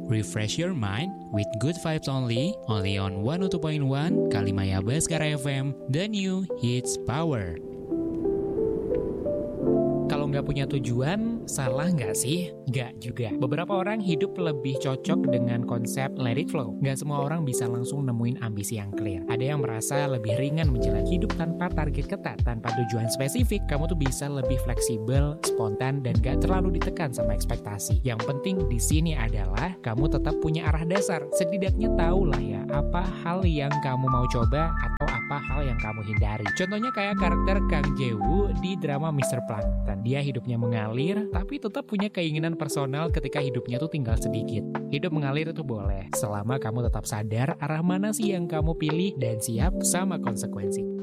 Refresh your mind with good vibes only on 102.1 Kalimaya Baskara FM, the new hits power. Kalau nggak punya tujuan, salah nggak sih? Nggak juga. Beberapa orang hidup lebih cocok dengan konsep let it flow. Nggak semua orang bisa langsung nemuin ambisi yang clear. Ada yang merasa lebih ringan menjalani hidup tanpa target ketat, tanpa tujuan spesifik. Kamu tuh bisa lebih fleksibel, spontan, dan nggak terlalu ditekan sama ekspektasi. Yang penting di sini adalah kamu tetap punya arah dasar. Setidaknya tahu lah ya, apa hal yang kamu mau coba atau apa hal yang kamu hindari. Contohnya kayak karakter Kang Jae-woo di drama Mr. Plankton. Dia hidupnya mengalir, tapi tetap punya keinginan personal ketika hidupnya tuh tinggal sedikit. Hidup mengalir itu boleh, selama kamu tetap sadar arah mana sih yang kamu pilih dan siap sama konsekuensi.